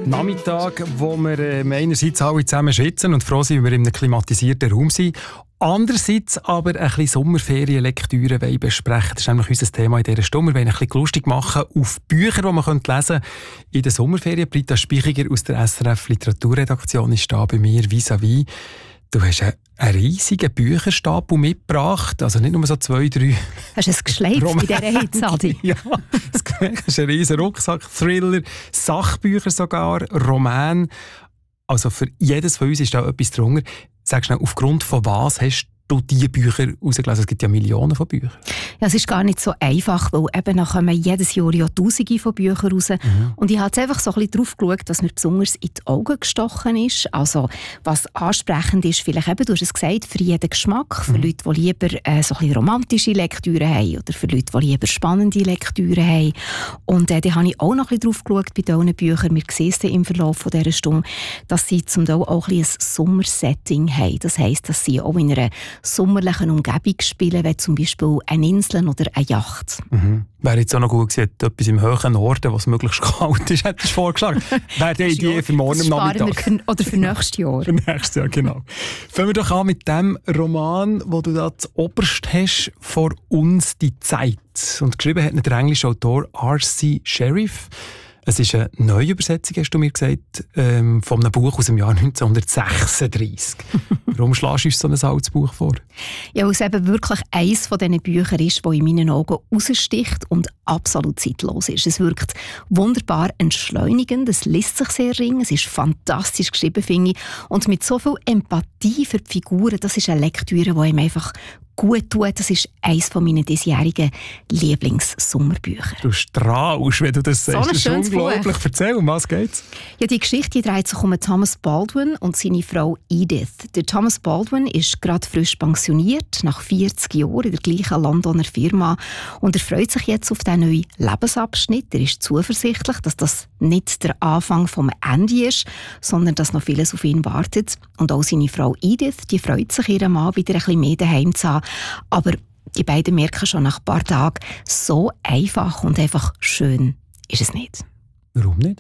Nachmittag, wo wir einerseits alle zusammen schwitzen und froh sind, wenn wir in einem klimatisierten Raum sind. Andererseits aber ein bisschen Sommerferienlektüre besprechen. Das ist nämlich unser Thema in dieser Stunde. Wir wollen ein bisschen lustig machen auf Bücher, die man lesen könnte in der Sommerferien. Britta Spichiger aus der SRF Literaturredaktion ist da bei mir vis-à-vis. Du hast einen riesigen Bücherstapel mitgebracht, also nicht nur so 2, 3... Hast du es geschleift bei dieser Hitze, Adi? Ja, das ist ein riesen Rucksack, Thriller, Sachbücher sogar, Roman. Also für jedes von uns ist da etwas drunter. Sag schnell, aufgrund von was hast du diese Bücher rausgelesen? Es gibt ja Millionen von Büchern. Ja, es ist gar nicht so einfach, weil eben dann kommen jedes Jahr ja Tausende von Büchern raus. Und ich habe jetzt einfach so ein bisschen drauf geschaut, was mir besonders in die Augen gestochen ist. Also, was ansprechend ist, vielleicht eben, du hast es gesagt, für jeden Geschmack. Für Leute, die lieber so ein bisschen romantische Lektüre haben oder für Leute, die lieber spannende Lektüre haben. Und da habe ich auch noch ein bisschen drauf geschaut bei diesen Büchern. Wir sehen es im Verlauf von dieser Stunde, dass sie zum Teil auch ein Sommersetting haben. Das heisst, dass sie auch in einer sommerlichen Umgebung spielen, wie zum Beispiel eine Insel oder eine Yacht. Wäre jetzt auch noch gut gewesen, etwas im hohen Norden, was möglichst kalt ist, hättest du vorgeschlagen. Wäre die Idee für morgen am Nachmittag. Oder für nächstes Jahr. Für nächstes Jahr, genau. Fangen wir doch an mit dem Roman, den du da zuoberst hast, «Vor uns die Zeit». Und geschrieben hat der englische Autor R.C. Sherriff. Es ist eine Neuübersetzung, hast du mir gesagt, von einem Buch aus dem Jahr 1936. Warum schlägst du uns so ein altes Buch vor? Ja, weil es eben wirklich eines von diesen Büchern ist, das in meinen Augen raussticht und absolut zeitlos ist. Es wirkt wunderbar entschleunigend, es liest sich sehr ring, es ist fantastisch geschrieben, finde ich. Und mit so viel Empathie für die Figuren, das ist eine Lektüre, die ihm einfach gut tut. Das ist eines meiner diesjährigen Lieblings-Sommerbücher. Du strahlst, wenn du das sagst. Das ist unglaublich. Erzähl, um was geht's? Ja, die Geschichte dreht sich um Thomas Baldwin und seine Frau Edith. Der Thomas Baldwin ist gerade frisch pensioniert, nach 40 Jahren in der gleichen Londoner Firma. Und er freut sich jetzt auf diesen neuen Lebensabschnitt. Er ist zuversichtlich, dass das nicht der Anfang vom Ende ist, sondern dass noch vieles auf ihn wartet. Und auch seine Frau Edith, die freut sich, ihren Mann wieder ein bisschen mehr daheim zu haben. Aber die beiden merken schon nach ein paar Tagen, so einfach und einfach schön ist es nicht. Warum nicht?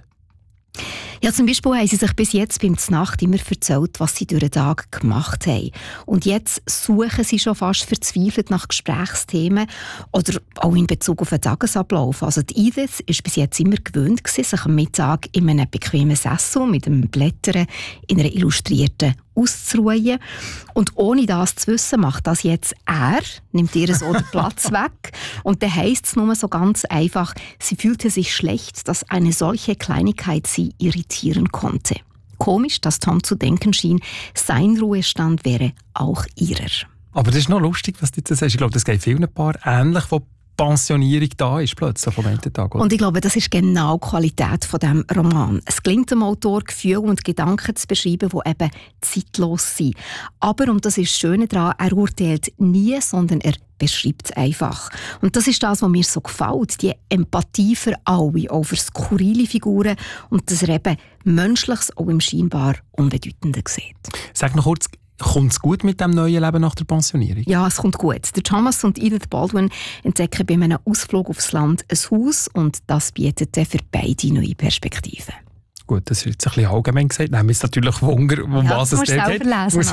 Ja, zum Beispiel haben sie sich bis jetzt beim Znacht immer erzählt, was sie durch den Tag gemacht haben. Und jetzt suchen sie schon fast verzweifelt nach Gesprächsthemen oder auch in Bezug auf den Tagesablauf. Also die Edith war bis jetzt immer gewöhnt, sich am Mittag in einem bequemen Sessel mit dem Blättern in einer illustrierten auszuruhen. Und ohne das zu wissen, macht das jetzt er, nimmt ihr so den Platz weg. Und dann heisst es nur so ganz einfach, sie fühlte sich schlecht, dass eine solche Kleinigkeit sie irritieren konnte. Komisch, dass Tom zu denken schien, sein Ruhestand wäre auch ihrer. Aber das ist noch lustig, was du jetzt sagst. Ich glaube, das geht vielen Paaren ähnlich, wo Pensionierung da ist plötzlich vom einen Tag. Oder? Und ich glaube, das ist genau die Qualität von diesem Roman. Es gelingt dem Autor, Gefühle und Gedanken zu beschreiben, die eben zeitlos sind. Aber, und das ist das Schöne daran, er urteilt nie, sondern er beschreibt es einfach. Und das ist das, was mir so gefällt. Die Empathie für alle, auch für skurrile Figuren und dass er eben Menschliches auch im scheinbar Unbedeutenden sieht. Sag noch kurz, kommt es gut mit dem neuen Leben nach der Pensionierung? Ja, es kommt gut. Der Thomas und Edith Baldwin entdecken bei einem Ausflug aufs Land ein Haus und das bietet für beide neue Perspektiven. Gut, das ist jetzt ein bisschen allgemein gesagt. Nehmen wir jetzt natürlich Wunder, was es da geht.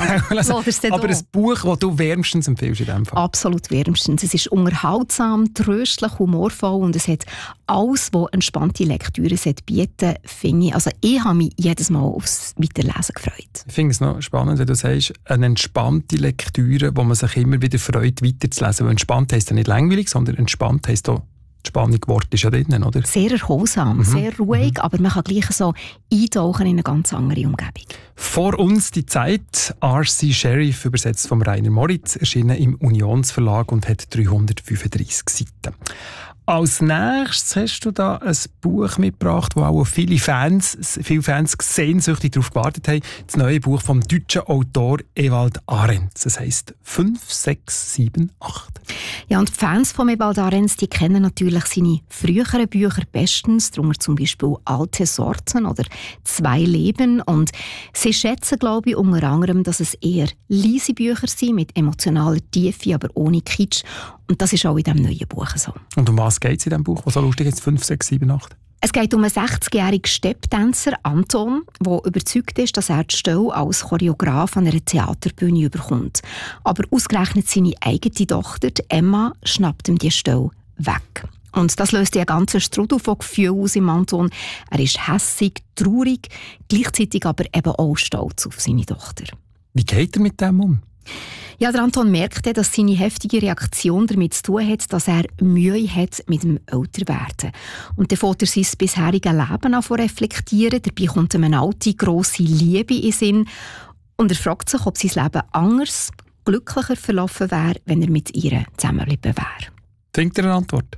Aber ein Buch, das du wärmstens empfiehlst in diesem Fall? Absolut wärmstens. Es ist unterhaltsam, tröstlich, humorvoll und es hat alles, was entspannte Lektüre bieten, finde ich. Also ich habe mich jedes Mal aufs Weiterlesen gefreut. Ich finde es noch spannend, wenn du sagst, eine entspannte Lektüre, wo man sich immer wieder freut, weiterzulesen. Weil entspannt heisst ja nicht langweilig, sondern entspannt heisst auch, das spannende Wort ist ja drin, oder? Sehr erholsam, sehr ruhig, aber man kann gleich so eintauchen in eine ganz andere Umgebung. «Vor uns die Zeit», R.C. Sherriff, übersetzt von Rainer Moritz, erschienen im Unionsverlag und hat 335 Seiten. Als nächstes hast du da ein Buch mitgebracht, wo auch viele Fans sehnsüchtig darauf gewartet haben. Das neue Buch vom deutschen Autor Ewald Arendts. Das heisst 5, 6, 7, 8. Ja, und die Fans von Ewald Arendts, die kennen natürlich seine früheren Bücher bestens, darunter zum Beispiel «Alte Sorten» oder «Zwei Leben». Und sie schätzen, glaube ich, unter anderem, dass es eher leise Bücher sind, mit emotionaler Tiefe, aber ohne Kitsch. Und das ist auch in diesem neuen Buch so. Und um was geht es in diesem Buch, was so lustig ist? 5, 6, 7, 8? Es geht um einen 60-jährigen Stepptänzer, Anton, der überzeugt ist, dass er die Stelle als Choreograf an einer Theaterbühne bekommt. Aber ausgerechnet seine eigene Tochter, Emma, schnappt ihm die Stelle weg. Und das löst einen ganzen Strudel von Gefühlen aus im Anton. Er ist hässig, traurig, gleichzeitig aber eben auch stolz auf seine Tochter. Wie geht er mit dem um? Ja, der Anton merkte, dass seine heftige Reaktion damit zu tun hat, dass er Mühe hat mit dem Älterwerden. Und dann fängt er sein bisheriges Leben an zu reflektieren. Dabei kommt ihm eine alte, grosse Liebe in den Sinn. Und er fragt sich, ob sein Leben anders, glücklicher verlaufen wäre, wenn er mit ihr zusammengeblieben wäre. Findet er eine Antwort?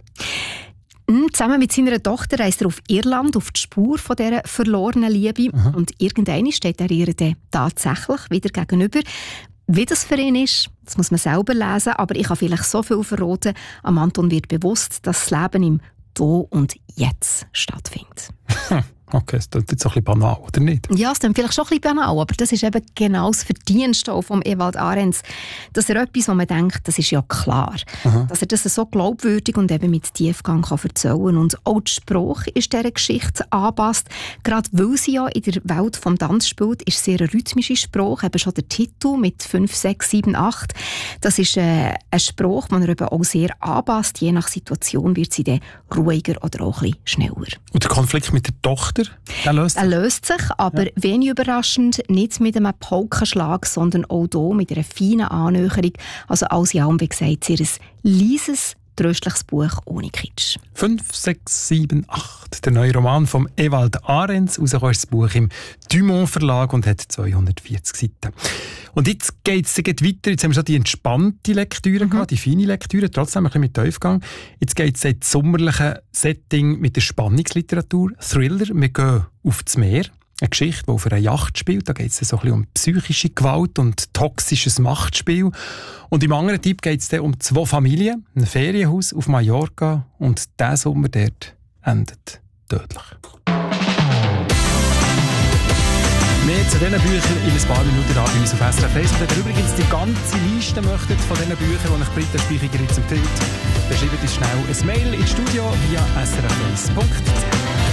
Zusammen mit seiner Tochter reist er auf Irland auf die Spur von dieser verlorenen Liebe. Und irgendwann steht er ihr dann tatsächlich wieder gegenüber. Wie das für ihn ist, das muss man selber lesen, aber ich kann vielleicht so viel verraten. Am Anton wird bewusst, dass das Leben im Hier und Jetzt stattfindet. Okay, das klingt jetzt ein bisschen banal, oder nicht? Ja, es klingt vielleicht schon ein bisschen banal, aber das ist eben genau das Verdienst von Ewald Arends, dass er etwas, wo man denkt, das ist ja klar, dass er das so glaubwürdig und eben mit Tiefgang kann erzählen. Und auch der Spruch ist dieser Geschichte angepasst, gerade weil sie ja in der Welt des Tanz spielt, ist sehr ein rhythmischer Spruch, eben schon der Titel mit 5, 6, 7, 8, das ist ein Spruch, den er eben auch sehr anpasst, je nach Situation wird sie dann ruhiger oder auch ein bisschen schneller. Und der Konflikt mit der Tochter? Der löst sich, aber wenig überraschend, nicht mit einem Paukenschlag, sondern auch hier mit einer feinen Annäherung. Also alles in allem, wie gesagt, sehr ein leises, tröstliches Buch ohne Kitsch. 5, 6, 7, 8. Der neue Roman von Ewald Arends. Rausgekommen ist das Buch im Dumont Verlag und hat 240 Seiten. Und jetzt geht es weiter. Jetzt haben wir schon die entspannte Lektüre gehabt, die feine Lektüre, trotzdem ein bisschen mit Tiefgang. Jetzt geht es ins sommerliche Setting mit der Spannungsliteratur. Thriller, wir gehen aufs Meer. Eine Geschichte, die auf einer Yacht spielt. Da geht es so ein bisschen um psychische Gewalt und toxisches Machtspiel. Und im anderen Typ geht es um 2 Familien, ein Ferienhaus auf Mallorca. Und dieser Sommer dort endet tödlich. Mehr zu diesen Büchern in ein paar Minuten da bei uns auf SRF 1. Und wenn ihr übrigens die ganze Liste möchtet von diesen Büchern, die euch Britta Speichiger jetzt empfiehlt, dann schreibt uns schnell ein Mail ins Studio via srf1.ch.